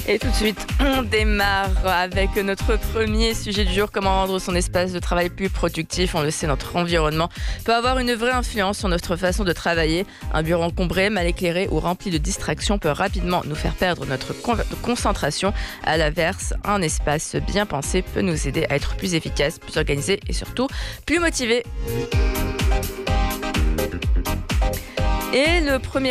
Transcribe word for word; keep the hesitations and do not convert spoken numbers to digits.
Et tout de suite, on démarre avec notre premier sujet du jour, comment rendre son espace de travail plus productif. On le sait, notre environnement peut avoir une vraie influence sur notre façon de travailler. Un bureau encombré, mal éclairé ou rempli de distractions peut rapidement nous faire perdre notre con- concentration. À l'inverse, un espace bien pensé peut nous aider à être plus efficace, plus organisé et surtout plus motivé. Et le premier